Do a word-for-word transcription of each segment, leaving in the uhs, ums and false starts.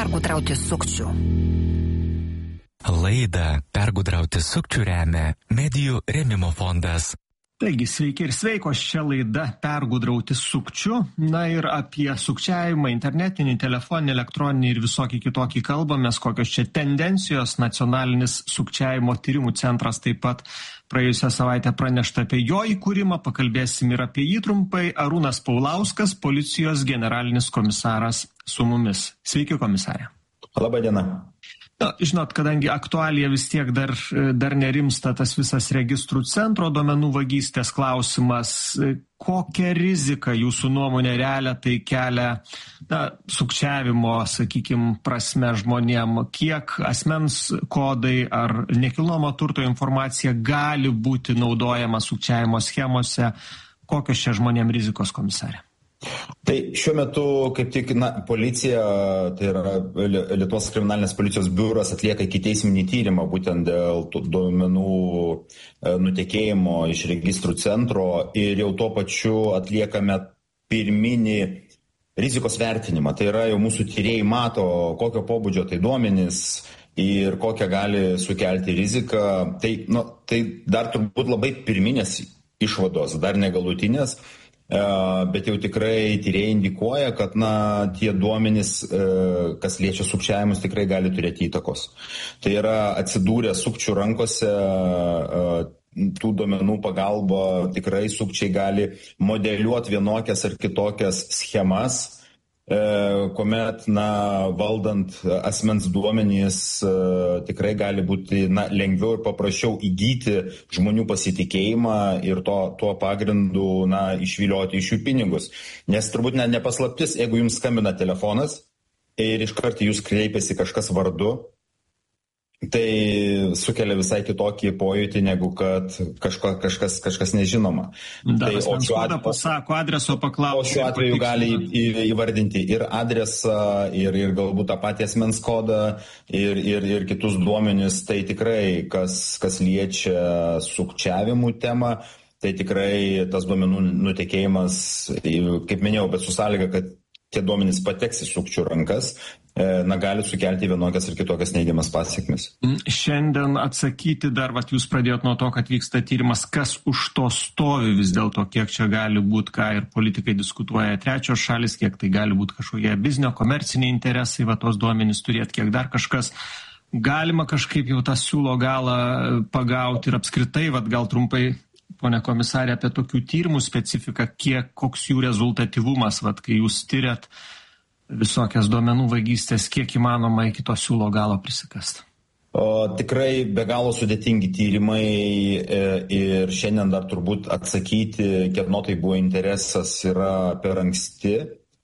pergudrauti sukčių. Laidą Pergudrauti sukčių remia Medijų rėmimo fondas. Taigi, sveiki ir sveikos, čia laida Pergudrauti sukčių. Na ir apie sukčiavimą, internetinį, telefoninį, elektroninį ir visokį kitokį kalbamės, kokios čia tendencijos. Nacionalinis sukčiavimo tyrimų centras taip pat praėjusią savaitę pranešta apie jo įkūrimą. Pakalbėsim ir apie jį trumpai. Arūnas Paulauskas, policijos generalinis komisaras su mumis. Sveiki, komisarė. Labą dieną. Na, žinot, kadangi aktualija vis tiek dar, dar nerimsta tas visas registrų centro duomenų vagystės klausimas, kokią riziką jūsų nuomonė realią tai kelia na, sukčiavimo, sakykime, prasme žmonėm, kiek asmens kodai ar nekilnojamo turto informacija gali būti naudojama sukčiavimo schemose, kokios čia žmonėm rizikos, komisarė? Tai šiuo metu kaip tik na, policija, tai yra Lietuvos kriminalinės policijos biuras atlieka ikiteisminį tyrimą būtent dėl duomenų nutekėjimo iš registrų centro ir jau tuo pačiu atliekame pirminį rizikos vertinimą. Tai yra jau mūsų tyrėjai mato, kokio pobūdžio tai duomenys ir kokią gali sukelti riziką. Tai, nu, tai dar turbūt labai pirminės išvados, dar negalutinės. Bet jau tikrai tyrėjai indikuoja, kad na, tie duomenys, kas liečia sukčiavimus, tikrai gali turėti įtakos. Tai yra atsidūrę sukčių rankose, tų duomenų pagalba tikrai sukčiai gali modeliuoti vienokias ar kitokias schemas, kuomet na, valdant asmens duomenys tikrai gali būti na, lengviau ir paprasčiau įgyti žmonių pasitikėjimą ir to, tuo pagrindu na, išvilioti iš jų pinigus. Nes turbūt net nepaslaptis, jeigu jums skambina telefonas ir iš karto jūs kreipiasi kažkas vardu, tai sukelia visai kitokį pojūtį, negu kad kažko, kažkas, kažkas nežinoma. Dar tai, o šiuo atveju pasako adreso paklausti. O šiuo atveju gali įvardinti ir adresą, ir, ir galbūt tą patį asmens kodą, ir, ir, ir kitus duomenis. Tai tikrai, kas, kas liečia sukčiavimų temą, tai tikrai tas duomenų nutekėjimas, kaip minėjau, bet su sąlyga, kad tie duomenys pateks į sukčių rankas, na, gali sukelti vienokias ir kitokias neigiamas pasiekmes. Šiandien atsakyti dar, vat jūs pradėjot nuo to, kad vyksta tyrimas, kas už to stovi vis dėlto, kiek čia gali būti, ką ir politikai diskutuoja trečios šalis, kiek tai gali būti kažkokie biznio, komerciniai interesai, va tos duomenys turėti, kiek dar kažkas. Galima kažkaip jau tą siūlo galą pagauti ir apskritai, vat gal trumpai, pone komisarė, apie tokių tyrimų specifiką, kiek, koks jų rezultatyvumas, vat kai jūs tyrėt visokias duomenų vagystės, kiek įmanoma iki to siūlo galo prisikasti? O, tikrai be galo sudėtingi tyrimai ir šiandien dar turbūt atsakyti, kieno tai buvo interesas, yra per anksti,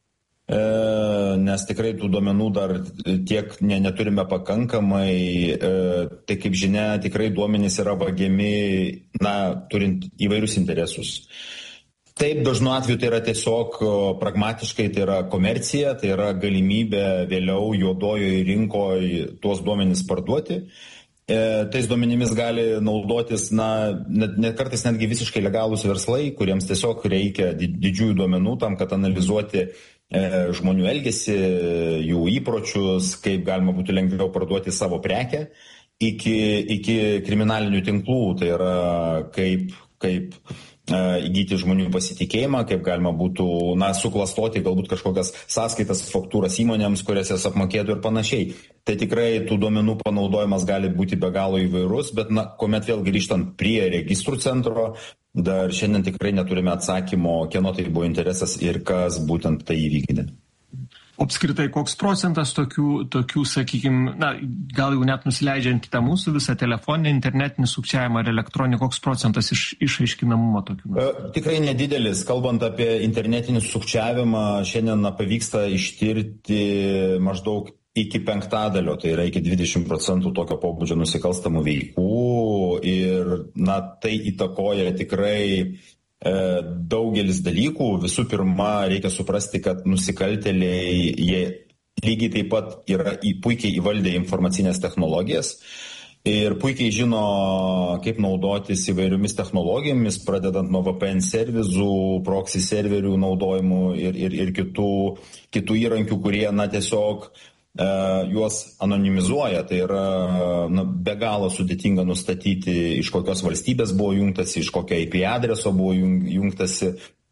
nes tikrai tų duomenų dar tiek ne, neturime pakankamai. Tai kaip žinia, tikrai duomenys yra vagiami, na, turint įvairius interesus. Taip, dažnu atveju tai yra tiesiog pragmatiškai, tai yra komercija, tai yra galimybė vėliau juodojoje rinkoje tuos duomenys parduoti. E, tais duomenimis gali naudotis, na, net, net kartais netgi visiškai legalūs verslai, kuriems tiesiog reikia didžiųjų duomenų tam, kad analizuoti e, žmonių elgesį, jų įpročius, kaip galima būtų lengviau parduoti savo prekę, iki, iki kriminalinių tinklų, tai yra kaip, kaip įgyti žmonių pasitikėjimą, kaip galima būtų na, suklastoti galbūt kažkokias sąskaitas, faktūras įmonėms, kurias jas apmokėtų ir panašiai. Tai tikrai tų duomenų panaudojimas gali būti be galo įvairus, bet na, kuomet vėl grįžtant prie registrų centro, dar šiandien tikrai neturime atsakymo, kieno tai buvo interesas ir kas būtent tai įvykdė. Apskritai, koks procentas tokių, tokių sakykime, na, gal jau net nusileidžiant į tą mūsų visą telefoninį, internetinį sukčiavimą ar elektroninį, koks procentas iš, išaiškinamumo tokių? E, tikrai nedidelis. Kalbant apie internetinį sukčiavimą, šiandien pavyksta ištirti maždaug iki penktadalio, tai yra iki dvidešimt procentų tokio pobūdžio nusikalstamų veikų ir na, tai įtakoja tikrai daugelis dalykų. Visų pirma, reikia suprasti, kad nusikaltėliai, jie lygiai taip pat yra į, puikiai įvaldę informacinės technologijas ir puikiai žino, kaip naudotis įvairiomis technologijomis, pradedant nuo V P N servizų, proxy serverių naudojimų ir, ir, ir kitų, kitų įrankių, kurie na, tiesiog juos anonimizuoja, tai yra na, be galo sudėtinga nustatyti, iš kokios valstybės buvo jungtasi, iš kokio I P adreso buvo jungtasi.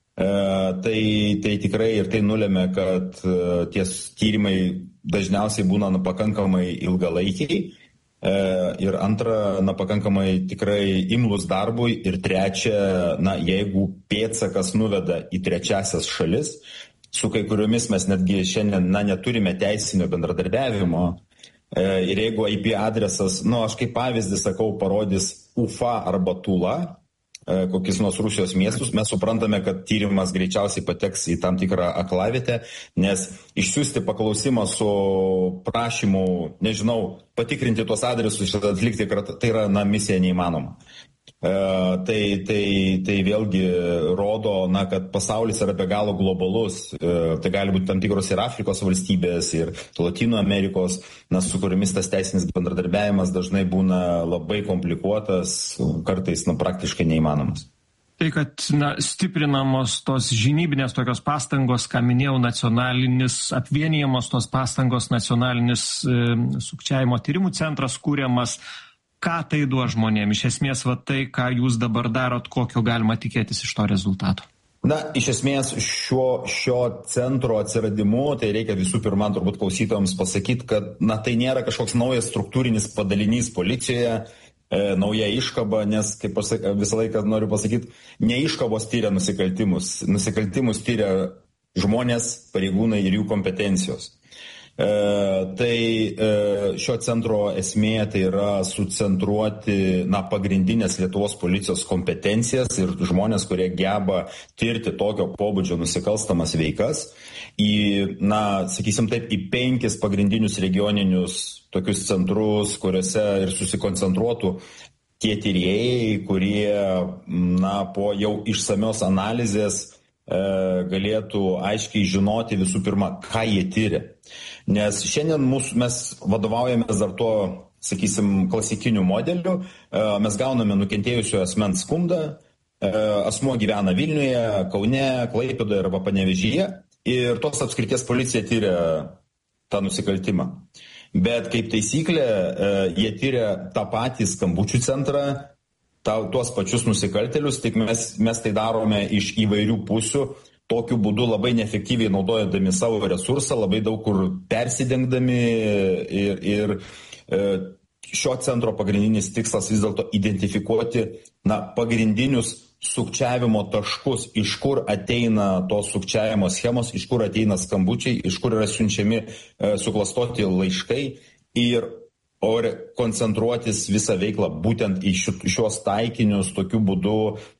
Tai, tai tikrai ir tai nulėmė, kad tie tyrimai dažniausiai būna na, pakankamai ilgalaikiai. Ir antra, na, pakankamai tikrai imlus darbui. Ir trečia, na, jeigu pėdsakas nuveda į trečiasias šalis, su kai kuriomis mes netgi šiandien, na, neturime teisinio bendradarbiavimo. Ir jeigu I P adresas, nu, aš kaip pavyzdį sakau, parodys Ufa arba Tula, kokius nors Rusijos miestus, mes suprantame, kad tyrimas greičiausiai pateks į tam tikrą aklavietę, nes išsiųsti paklausimą su prašymu, nežinau, patikrinti tuos adresus, atlikti, tai yra na, misija neįmanoma. E, tai, tai, tai vėlgi rodo, na, kad pasaulis yra be galo globalus, e, tai gali būti tam tikros ir Afrikos valstybės, ir Latino Amerikos, na, su kuriamis tas teisinis bendradarbiavimas dažnai būna labai komplikuotas, kartais na, praktiškai neįmanomas. Tai, kad na, stiprinamos tos žinybinės tokios pastangos, ką minėjau, nacionalinis, apvienijamos tos pastangos, nacionalinis e, sukčiavimo tyrimų centras kūriamas, ką tai duos žmonėms? Iš esmės, va tai, ką jūs dabar darot, kokio galima tikėtis iš to rezultato? Na, iš esmės, šio, šio centro atsiradimu, tai reikia visų pirma, turbūt klausytojams pasakyti, kad na, tai nėra kažkoks naujas struktūrinis padalinys policijoje, e, nauja iškaba, nes, kaip aš visą laiką noriu pasakyti, ne iškabos tyria nusikaltimus. Nusikaltimus tyria žmonės, pareigūnai ir jų kompetencijos. E, tai e, šio centro esmė tai yra sucentruoti na, pagrindinės Lietuvos policijos kompetencijas ir žmonės, kurie geba tirti tokio pobūdžio nusikalstamas veikas į, na, sakysim taip, į penkis pagrindinius regioninius tokius centrus, kuriuose ir susikoncentruotų tie tyrėjai, kurie na, po jau išsamios analizės e, galėtų aiškiai žinoti visų pirma, ką jie tyria. Nes šiandien mūsų, mes vadovaujamės dar tuo, sakysim, klasikiniu modeliu. Mes gauname nukentėjusio asmens skundą, asmuo gyvena Vilniuje, Kaune, Klaipėdoje arba Panevėžyje ir tos apskrities policija tyria tą nusikaltimą. Bet kaip taisyklė, jie tyria tą patį skambučių centrą, tą, tuos pačius nusikaltėlius, tik mes, mes tai darome iš įvairių pusių. Tokiu būdu labai neefektyviai naudojami savo resursą, labai daug kur persidengdami ir, ir šio centro pagrindinis tikslas vis dėlto identifikuoti na, pagrindinius sukčiavimo taškus, iš kur ateina tos sukčiavimo schemos, iš kur ateina skambučiai, iš kur yra siunčiami e, suklastoti laiškai ir o koncentruotis visą veiklą būtent į šios taikinius tokiu būdu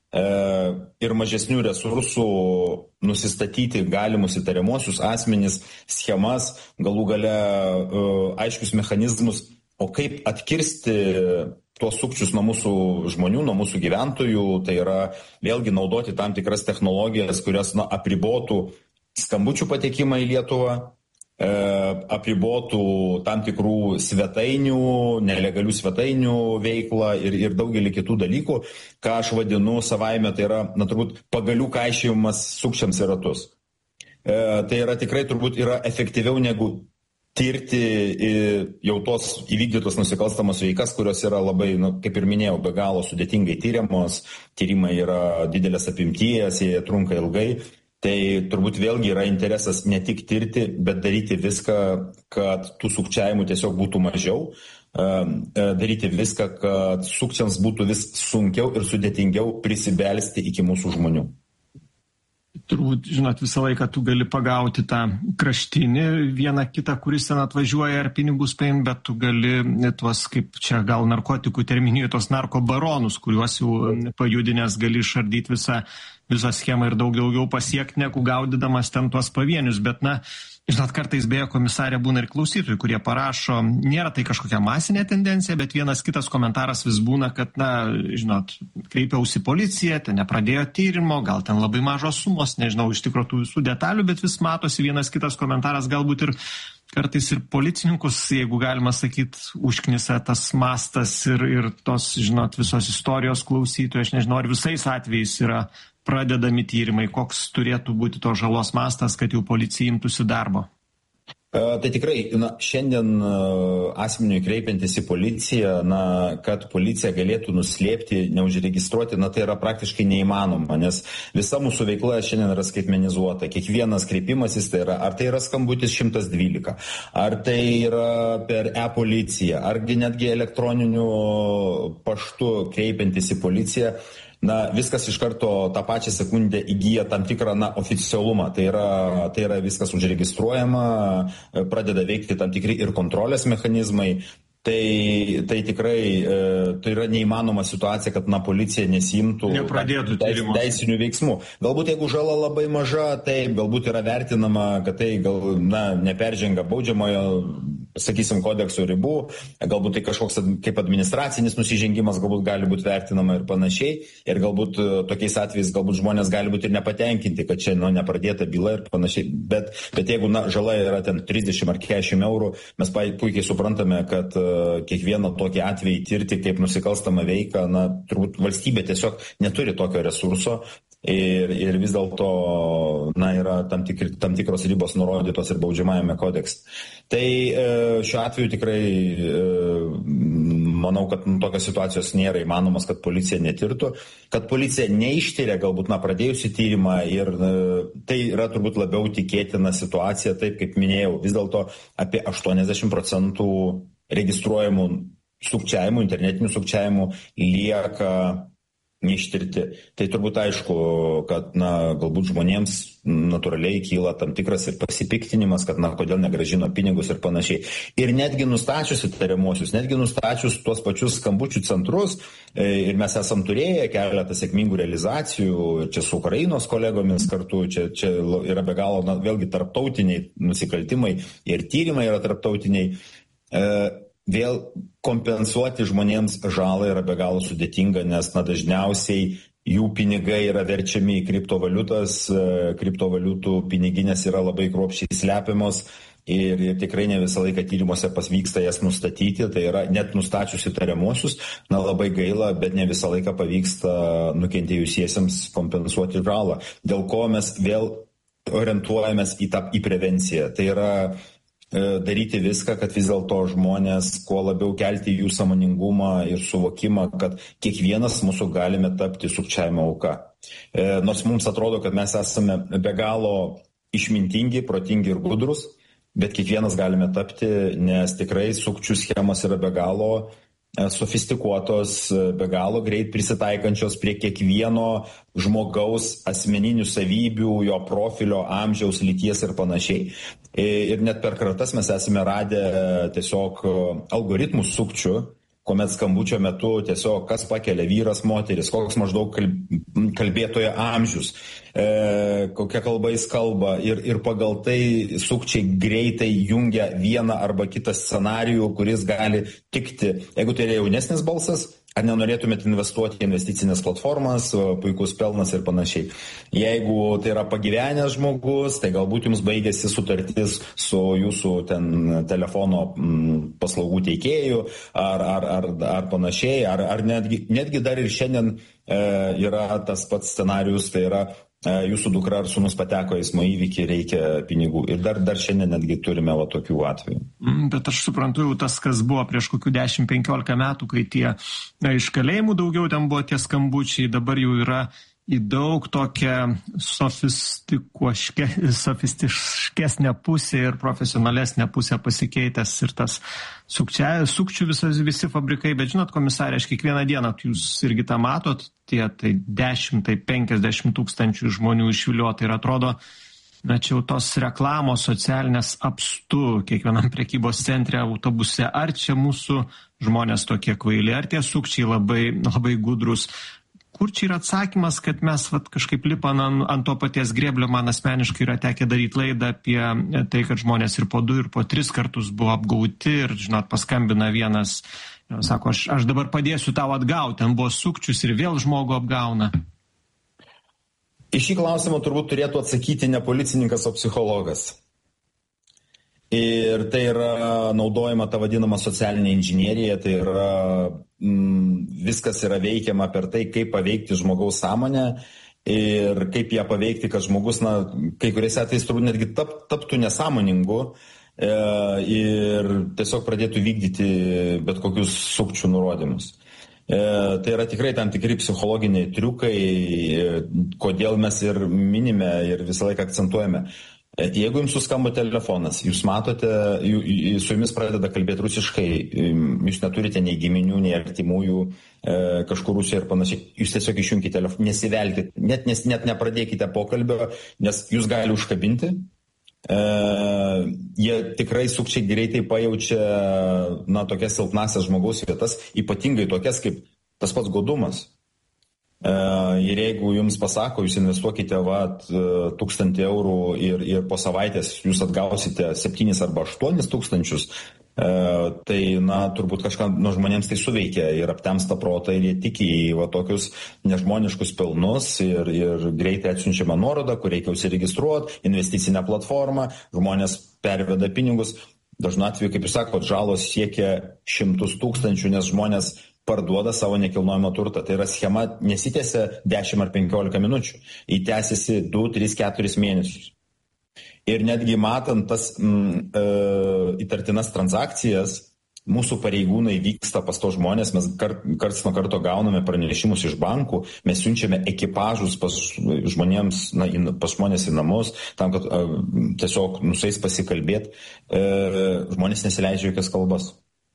ir mažesnių resursų nusistatyti galimus įtariamuosius asmenis, schemas, galų gale aiškius mechanizmus, o kaip atkirsti tuos sukčius nuo mūsų žmonių, nuo mūsų gyventojų, tai yra vėlgi naudoti tam tikras technologijas, kurios na, apribotų skambučių patekimą į Lietuvą, e, apribotų tam tikrų svetainių, nelegalių svetainių veiklą ir, ir daugelį kitų dalykų, ką aš vadinu savaime, tai yra, na, turbūt pagalių kaišiojimas sukčiams į ratus. E, tai yra tikrai turbūt yra efektyviau negu tirti jau tos įvykdytos nusikalstamos veikas, kurios yra labai, nu, kaip ir minėjau, be galo sudėtingai tyriamos, tyrimai yra didelės apimties, jie trunka ilgai. Tai turbūt vėlgi yra interesas ne tik tirti, bet daryti viską, kad tų sukčiavimų tiesiog būtų mažiau, daryti viską, kad sukčiams būtų vis sunkiau ir sudėtingiau prisibelsti iki mūsų žmonių. Turbūt, žinot, visą laiką tu gali pagauti tą kraštinį, vieną kitą, kuris ten atvažiuoja ar pinigus paim, bet tu gali tuos, kaip čia gal narkotikų terminijoje, tos narkobaronus, kuriuos jau pajudinės gali išardyti visą, visą schemą ir daug daugiau pasiekti, negu gaudydamas ten tuos pavienius. Bet, na, žinot, kartais beje komisarė būna ir klausytojų, kurie parašo, nėra tai kažkokia masinė tendencija, bet vienas kitas komentaras vis būna, kad, na, žinot, kreipiausi policiją, ten nepradėjo tyrimo, gal ten labai mažos sumos, nežinau iš tikrųjų tų visų detalių, bet vis matosi vienas kitas komentaras, galbūt ir kartais ir policininkus, jeigu galima sakyti, užknisa tas mastas ir, ir tos, žinot, visos istorijos klausytojų, aš nežinau, ar visais atvejais yra pradedami tyrimai, koks turėtų būti to žalos mastas, kad jau policija imtųsi darbo? Tai tikrai, na, šiandien asmeniui kreipiantis į policiją, na, kad policija galėtų nuslėpti, neužregistruoti, na, tai yra praktiškai neįmanoma, nes visa mūsų veikla šiandien yra skaitmenizuota. Kiekvienas kreipimasis, tai yra, ar tai yra skambutis šimtas dvylika, ar tai yra per e-policiją, argi netgi elektroniniu paštu kreipiantis į policiją, na, viskas iš karto tą pačią sekundę įgyja tam tikrą, na, oficialumą. Tai yra, tai yra viskas užregistruojama, pradeda veikti tam tikri ir kontrolės mechanizmai. Tai, tai tikrai e, tai yra neįmanoma situacija, kad, na, policija nesimtų teis, teisinių veiksmų. Galbūt jeigu žala labai maža, tai galbūt yra vertinama, kad tai gal, na, neperžengia baudžiamojo, sakysim, kodekso ribų, galbūt tai kažkoks kaip administracinis nusižengimas galbūt gali būti vertinama ir panašiai. Ir galbūt tokiais atvejais galbūt žmonės gali būti ir nepatenkinti, kad čia, nu, nepradėta byla ir panašiai. Bet, bet jeigu, na, žala yra ten trisdešimt ar keturiasdešimt eurų, mes puikiai suprantame, kad kiekvieną tokį atvejį tirti kaip nusikalstamą veiką, na, turbūt valstybė tiesiog neturi tokio resurso ir, ir vis dėlto, na, yra tam, tikri, tam tikros ribos nurodytos ir baudžiamajame kodekse. Tai šiuo atveju tikrai manau, kad nu, tokios situacijos nėra įmanomas, kad policija netirtų, kad policija neištiria galbūt, na, pradėjusi tyrimą ir tai yra turbūt labiau tikėtina situacija, taip kaip minėjau, vis dėlto apie aštuoniasdešimt procentų registruojamų sukčiavimų, internetinių sukčiavimų lieka neištirti. Tai turbūt aišku, kad, na, galbūt žmonėms natūraliai kyla tam tikras ir pasipiktinimas, kad, na, kodėl negrąžino pinigus ir panašiai. Ir netgi nustačius įtariamuosius, netgi nustačius tuos pačius skambučių centrus, ir mes esam turėję keletą sėkmingų realizacijų, čia su Ukrainos kolegomis kartu, čia, čia yra be galo, na, vėlgi tarptautiniai nusikaltimai ir tyrimai yra tarptautiniai. Vėl kompensuoti žmonėms žalą yra be galo sudėtinga, nes, na, dažniausiai jų pinigai yra verčiami į kriptovaliutas, kriptovaliutų piniginės yra labai kruopščiai slepiamos ir, ir tikrai ne visą laiką tyrimuose pasvyksta jas nustatyti, tai yra net nustačius įtariamuosius, na, labai gaila, bet ne visą laiką pavyksta nukentėjusiesiems kompensuoti žalą, dėl ko mes vėl orientuojamės į tą į prevenciją. Tai yra daryti viską, kad vis dėlto žmonės kuo labiau kelti jų sąmoningumą ir suvokimą, kad kiekvienas mūsų galime tapti sukčiavimo auka. Nors mums atrodo, kad mes esame be galo išmintingi, protingi ir gudrus, bet kiekvienas galime tapti, nes tikrai sukčių schemos yra be galo sofistikuotos, be galo greit prisitaikančios prie kiekvieno žmogaus asmeninių savybių, jo profilio, amžiaus, lyties ir panašiai. Ir net per kratas mes esame radę tiesiog algoritmų sukčių, kuomet skambučio metu tiesiog kas pakelia vyras, moteris, koks maždaug kalbėtojo amžius, e, kokia kalba jis kalba ir, ir pagal tai sukčiai greitai jungia vieną arba kitą scenarijų, kuris gali tikti, jeigu tai yra jaunesnis balsas, ar nenorėtumėt investuoti į investicinės platformas, puikus pelnas ir panašiai. Jeigu tai yra pagyvenęs žmogus, tai galbūt jums baigėsi sutartis su jūsų ten telefono paslaugų teikėju ar, ar, ar, ar panašiai, ar, ar netgi, netgi dar ir šiandien e, yra tas pats scenarius, tai yra e, jūsų dukra ar sūnus pateko į eismo įvykį, reikia pinigų. Ir dar, dar šiandien netgi turime va, tokių atvejų. Bet aš suprantu, jau tas, kas buvo prieš kokių dešimt penkiolika metų, kai tie na, iš kalėjimų daugiau ten buvo tie skambučiai, dabar jau yra į daug tokią sofistiškesnę pusę ir profesionalesnę pusę pasikeitęs ir tas sukčia, sukčių visas, visi fabrikai. Bet žinot, komisarė, aš kiekvieną dieną, jūs irgi tą matot, tie tai dešimt, tai penkiasdešimt tūkstančių žmonių išviliuota ir atrodo, na čia jau tos reklamos socialinės apstu kiekvienam prekybos centre, autobuse. Ar čia mūsų žmonės tokie kvaili, ar tie sukčiai labai, labai gudrus? Kur čia yra atsakymas, kad mes vat, kažkaip lipam ant, ant to paties grėblio? Man asmeniškai yra tekę daryti laidą apie tai, kad žmonės ir po du, ir po tris kartus buvo apgauti ir, žinot, paskambina vienas, sako, aš, aš dabar padėsiu tau atgauti, ten buvo sukčius ir vėl žmogų apgauna. Į šį klausimą turbūt turėtų atsakyti ne policininkas, o psichologas. Ir tai yra naudojama ta vadinama socialinė inžinierija, tai yra mm, viskas yra veikiama per tai, kaip paveikti žmogaus sąmonę ir kaip ją paveikti, kad žmogus, na, kai kuriais atvejais turbūt netgi tap, taptų nesąmoningu ir tiesiog pradėtų vykdyti bet kokius sukčių nurodymus. Tai yra tikrai tam tikri psichologiniai triukai, kodėl mes ir minime ir visą laiką akcentuojame. Jeigu jums suskamba telefonas, jūs matote, su jumis pradeda kalbėti rusiškai, jūs neturite nei giminių, nei artimųjų kažkur Rusijoje ir panašiai, jūs tiesiog išjunkite telefoną, nesivelkite, net, nes, net nepradėkite pokalbio, nes jūs gali užkabinti. Uh, jie tikrai sukčiai greitai pajaučia na, tokias silpnasias žmogaus vietas, ypatingai tokias kaip tas pats godumas. Uh, ir jeigu jums pasako, jūs investuokite vat, tūkstantį eurų ir, ir po savaitės jūs atgausite septynis arba aštuonis tūkstančius, uh, tai na, turbūt kažką nu, žmonėms tai suveikia ir aptemsta protą ir jie tiki į va, tokius nežmoniškus pelnus ir, ir greitai atsiunčiama nuoroda, kur reikia užsiregistruoti, investicinę platformą, žmonės perveda pinigus. Dažnu atveju, kaip jūs sakot, žalos siekia šimtus tūkstančių, nes žmonės parduoda savo nekilnojamą turtą. Tai yra schema nesitęsia dešimt ar penkiolika minučių. Į tęsiasi du, tris, keturis mėnesius. Ir netgi matant tas mm, e, įtartinas transakcijas, mūsų pareigūnai vyksta pas to žmonės, mes kar, karts nuo karto gauname pranešimus iš bankų, mes siunčiame ekipažus pas žmonėms, na, in, pas žmonės į namus, tam, kad e, tiesiog nusais pasikalbėti, e, žmonės nesileidžia jokias kalbas.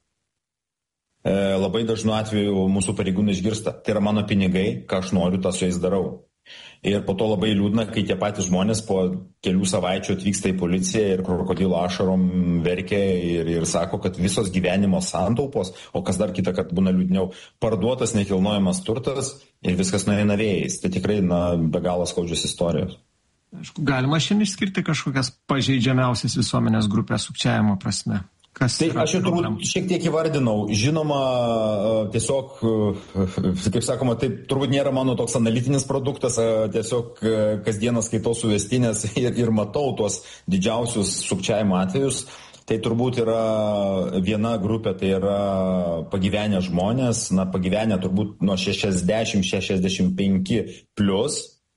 E, labai dažnu atveju mūsų pareigūnai išgirsta, tai yra mano pinigai, ką aš noriu, tą su jais darau. Ir po to labai liūdna, kai tie patys žmonės po kelių savaičių atvyksta į policiją ir krokodilo ašarom verkia ir, ir sako, kad visos gyvenimo santaupos, o kas dar kitą kartą būna liūdniau, parduotas nekilnojamas turtas ir viskas nueina vėjais. Tai tikrai na, be galo skaudžios istorijos. Aišku, galima šiandien išskirti kažkokias pažeidžiamiausias visuomenės grupės sukčiavimo prasme. Kas tai aš jau turbūt šiek tiek įvardinau. Žinoma, tiesiog, kaip sakoma, taip turbūt nėra mano toks analitinis produktas, tiesiog kasdieną skaitau suvestinės ir, ir matau tuos didžiausius sukčiavimo atvejus. Tai turbūt yra viena grupė, tai yra pagyvenę žmonės, na pagyvenę turbūt nuo šešiasdešimt šešiasdešimt penki plus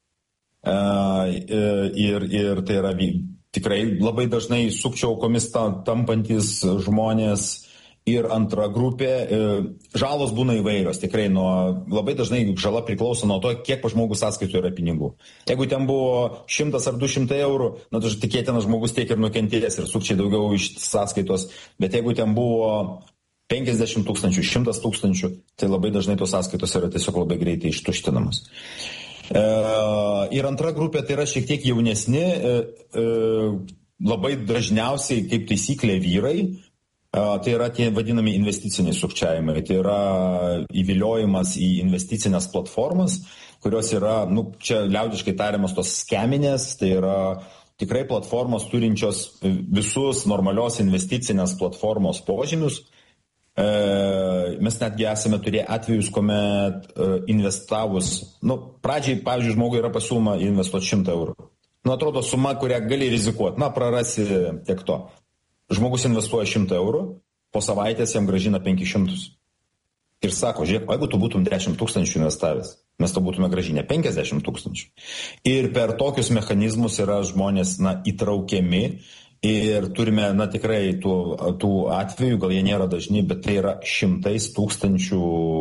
ir, ir tai yra tikrai labai dažnai sukčių aukomis tampantis žmonės. Ir antra grupė, žalos būna įvairios, tikrai nuo, labai dažnai žala priklauso nuo to, kiek pas žmogus sąskaitų yra pinigų. Jeigu ten buvo šimtas ar du šimtai eurų, na, tai tikėtina žmogus tiek ir nukentės ir sukčiai daugiau iš sąskaitos, bet jeigu ten buvo penkiasdešimt tūkstančių, šimtas tūkstančių, tai labai dažnai tos sąskaitos yra tiesiog labai greitai ištuštinamos. Ir antra grupė tai yra šiek tiek jaunesni, labai dažniausiai kaip taisyklė vyrai, tai yra tie vadinami investiciniai sukčiavimai, tai yra įviliojimas į investicinės platformas, kurios yra, nu, čia liaudiškai tariamas tos skeminės, tai yra tikrai platformos turinčios visus normalios investicinės platformos požymius. Mes netgi esame turėję atvejus, kuomet investavus, nu, pradžiai, pavyzdžiui, žmogui yra pasiūloma investuoti šimtą eurų. Nu, atrodo, suma, kurią gali rizikuoti, na, prarasi tiek to. Žmogus investuoja šimtą eurų, po savaitės jam grąžina penkis šimtus. Ir sako, žiūrėk, jeigu tu būtum dešimt tūkstančių investavęs, mes to būtume grąžinę penkiasdešimt tūkstančių. Ir per tokius mechanizmus yra žmonės, na, įtraukiami. Ir turime, na, tikrai tų, tų atvejų, gal jie nėra dažni, bet tai yra šimtais tūkstančių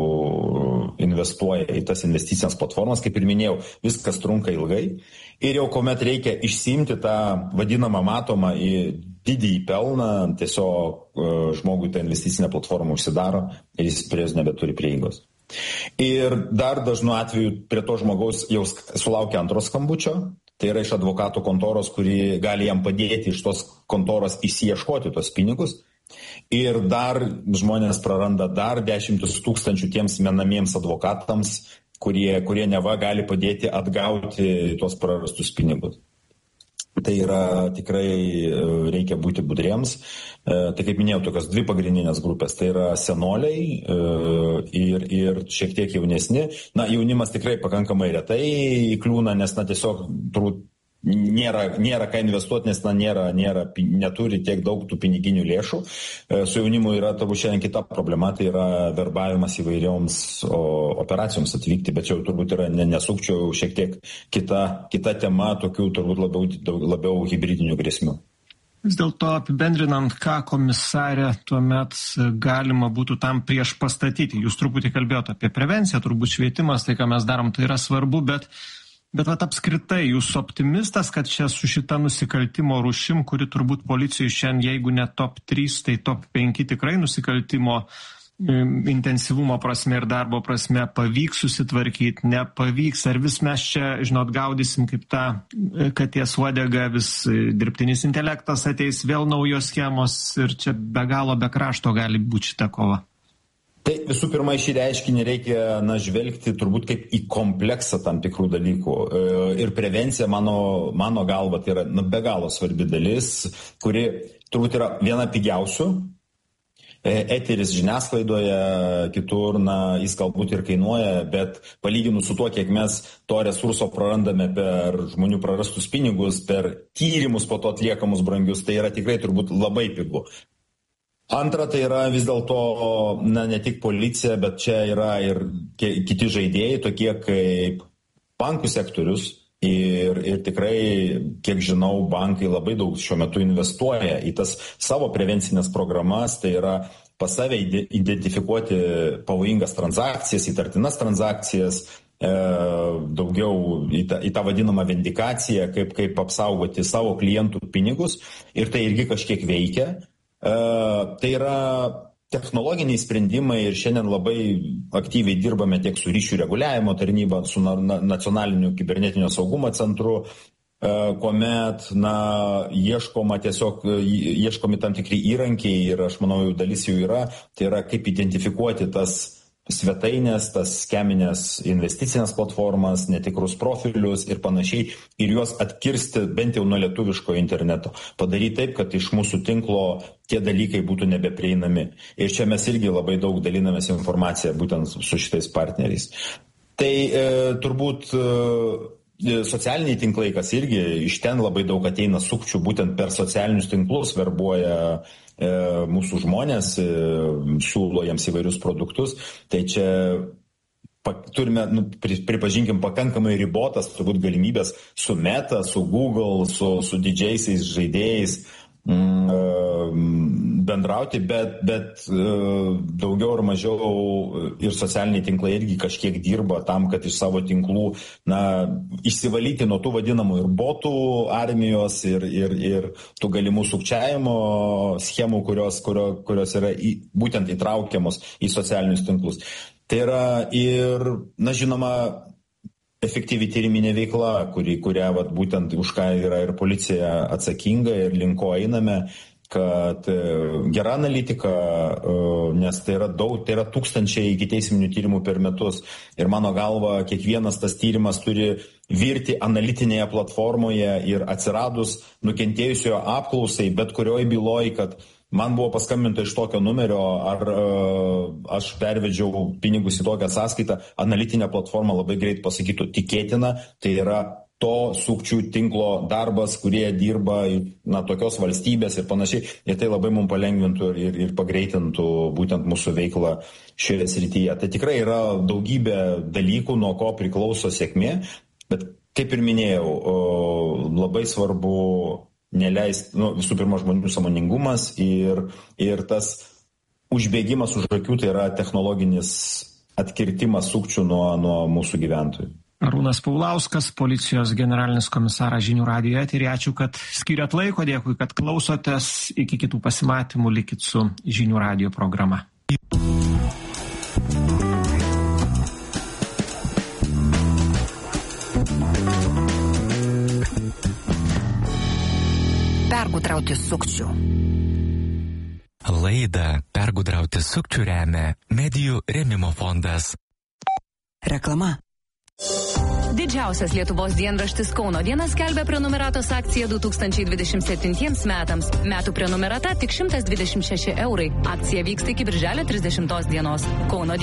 investuoja į tas investicinės platformas, kaip ir minėjau, viskas trunka ilgai. Ir jau kuomet reikia išsiimti tą vadinamą matomą į didįjį pelną, tiesiog žmogui tą investicinę platformą užsidaro ir jis prie jos nebeturi prieigos. Ir dar dažnu atveju prie to žmogaus jau sulaukia antro skambučio. Tai yra iš advokatų kontoros, kuri gali jam padėti iš tos kontoros įsiieškoti tos pinigus. Ir dar žmonės praranda dar dešimtis tūkstančių tiems menamiems advokatams, kurie, kurie neva gali padėti atgauti tuos prarastus pinigus. Tai yra tikrai reikia būti budriems. Tai kaip minėjau, tokios dvi pagrindinės grupės. Tai yra senoliai ir, ir šiek tiek jaunesni. Na, jaunimas tikrai pakankamai retai įkliūna, nes na, tiesiog turbūt nėra, nėra ką investuoti, nes na, nėra, nėra, neturi tiek daug tų piniginių lėšų. Su jaunimu yra turbūt šiandien kita problema, tai yra verbavimas įvairioms operacijoms atvykti, bet čia turbūt yra nesukčiau šiek tiek kita, kita tema, tokių turbūt labiau, labiau hibridinių grėsmių. Vis dėlto apibendrinant, ką komisarė tuomet galima būtų tam prieš pastatyti. Jūs truputį kalbėjote apie prevenciją, turbūt švietimas, tai ką mes darom, tai yra svarbu, bet, bet vat apskritai jūs optimistas, kad čia su šita nusikaltimo rūšim, kuri turbūt policijai šiandien, jeigu ne top trys, tai top penki tikrai nusikaltimo intensyvumo prasme ir darbo prasme pavyks susitvarkyti, nepavyks, ar vis mes čia, žinot, gaudysim kaip tą katės uodegą, vis dirbtinis intelektas ateis, vėl naujos schemos ir čia be galo, be krašto gali būti šita kova. Tai visų pirma, šį reiškinį reikia na, žvelgti turbūt kaip į kompleksą tam tikrų dalykų. Ir prevencija, mano, mano galva, tai yra na, be galo svarbi dalis, kuri turbūt yra viena pigiausių. Eteris žiniasklaidoje, kitur, na, jis galbūt ir kainuoja, bet palyginus su tuo, kiek mes to resurso prarandame per žmonių prarastus pinigus, per tyrimus po to atliekamus brangius, tai yra tikrai turbūt labai pigu. Antra, tai yra vis dėlto, na, ne tik policija, bet čia yra ir kiti žaidėjai, tokie kaip bankų sektorius. Ir, ir tikrai, kiek žinau, bankai labai daug šiuo metu investuoja į tas savo prevencinės programas, tai yra pas save identifikuoti pavojingas transakcijas, įtartinas transakcijas, e, daugiau į tą, į tą vadinamą vindikaciją, kaip, kaip apsaugoti savo klientų pinigus, ir tai irgi kažkiek veikia. E, tai yra technologiniai sprendimai ir šiandien labai aktyviai dirbame tiek su ryšių reguliavimo tarnyba, su nacionaliniu kibernetinio saugumo centru, kuomet na, ieškoma tiesiog, ieškomi tam tikri įrankiai ir aš manau, jų dalis jų yra, tai yra kaip identifikuoti tas svetainės, tas skeminės investicinės platformas, netikrus profilius ir panašiai, ir juos atkirsti bent jau nuo lietuviško interneto. Padaryti taip, kad iš mūsų tinklo tie dalykai būtų nebeprieinami. Ir čia mes irgi labai daug dalinamės informaciją būtent su šitais partneriais. Tai e, turbūt e, socialiniai tinklai, kas irgi iš ten labai daug ateina sukčių, būtent per socialinius tinklus verbuoja mūsų žmonės, siūlo jiems įvairius produktus, tai čia turime, nu, pripažinkim, pakankamai ribotas turbūt galimybės su Meta, su Google, su, su didžiaisiais žaidėjais mm, bendrauti, bet, bet daugiau ar mažiau ir socialiniai tinklai irgi kažkiek dirba tam, kad iš savo tinklų na, išsivalyti nuo tų vadinamų ir botų armijos ir, ir, ir tų galimų sukčiavimo schemų, kurios, kurio, kurios yra į, būtent įtraukiamos į socialinius tinklus. Tai yra ir, na žinoma, efektyvi tyriminė veikla, kuri, kurią vat, būtent už ką yra ir policija atsakinga ir link ko einame, kad gera analitika, nes tai yra daug, tai yra tūkstančiai ikiteisminių tyrimų per metus. Ir mano galva, kiekvienas tas tyrimas turi virti analitinėje platformoje ir atsiradus nukentėjusiojo apklausai, bet kurioj byloj, kad man buvo paskambinta iš tokio numerio, ar uh, aš pervedžiau pinigus į tokią sąskaitą, analitinė platforma labai greit pasakytų tikėtina, tai yra to sukčių tinklo darbas, kurie dirba na, tokios valstybės ir panašiai. Ir tai labai mums palengvintų ir, ir pagreitintų būtent mūsų veiklą šioje srityje. Tai tikrai yra daugybė dalykų, nuo ko priklauso sėkmė, bet kaip ir minėjau, labai svarbu neleisti, nu, visų pirma, žmonių sąmoningumas ir, ir tas užbėgimas už akių, tai yra technologinis atkirtimas sukčių nuo, nuo mūsų gyventojų. Arūnas Paulauskas, policijos generalinis komisaras Žinių radijo eteryje. Ačiū, kad skiriat laiko, dėkui, kad klausotės. Iki kitų pasimatymų, likit su Žinių radijo programa. Pergudrauti sukčių. Laidą Pergudrauti sukčių remia Medijų rėmimo fondas. Reklama. Didžiausias Lietuvos dienraštis Kauno diena skelbia prenumeratos akciją du tūkstančiai dvidešimt septintiems metams. Metų prenumerata tik šimtas dvidešimt šeši eurai. Akcija vyksta iki birželio trisdešimtos dienos. Kauno